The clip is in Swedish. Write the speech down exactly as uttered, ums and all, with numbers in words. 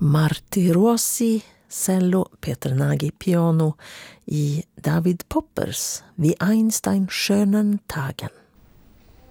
Marti Rossi, cello, Peter Nagy, piano i David Poppers Wie Einstein schönen Tagen.